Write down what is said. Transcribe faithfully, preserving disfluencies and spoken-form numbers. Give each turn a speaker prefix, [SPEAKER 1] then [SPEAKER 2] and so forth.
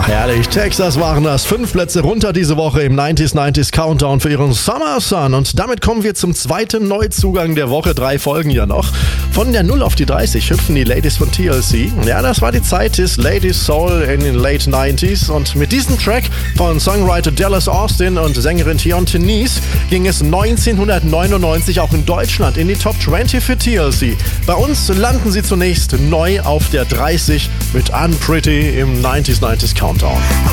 [SPEAKER 1] Herrlich, Texas waren das. Fünf Plätze runter diese Woche im neunziger neunzig Countdown für ihren Summer Sun. Und damit kommen wir zum zweiten Neuzugang der Woche. Drei Folgen ja noch. Von der null auf die dreißig hüpfen die Ladies von T L C. Ja, das war die Zeit des Ladies Soul in den Late neunziger. Und mit diesem Track von Songwriter Dallas Austin und Sängerin Tion Tenise ging es neunzehnhundertneunundneunzig auch in Deutschland in die Top zwanzig für T L C. Bei uns landen sie zunächst neu auf der dreißig mit Unpretty im neunziger neunzig Countdown.